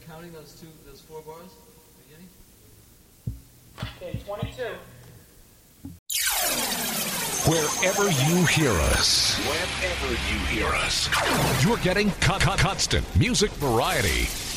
counting those 4 bars at the beginning? Okay, 22. Wherever you hear us, you're getting constant music variety.